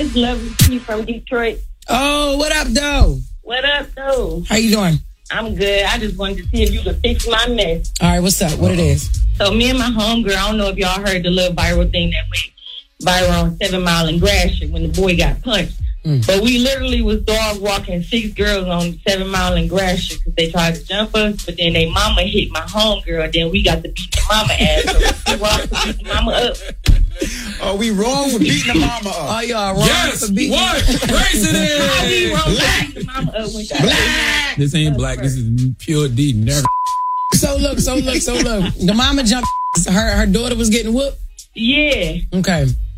It's Lovely T from Detroit. Oh, what up, though? What up, though? How you doing? I'm good. I just wanted to see if you could fix my mess. All right, what's up? What it is? So me and my homegirl, I don't know if y'all heard the little viral thing that went viral on 7 Mile and Gratiot when the boy got punched. But we literally was dog walking 6 girls on 7 Mile and Gratiot because they tried to jump us, but then they mama hit my homegirl, then we got to beat the mama ass. So we walked to beat the mama up. Oh, we wrong for beating the mama up. Oh, y'all wrong Yes, for beating what? Race it How we in. wrong for beating the mama up when Black. This ain't black. This is pure D. Never. So look. The mama jumped. Her daughter was getting whooped. Yeah. Okay.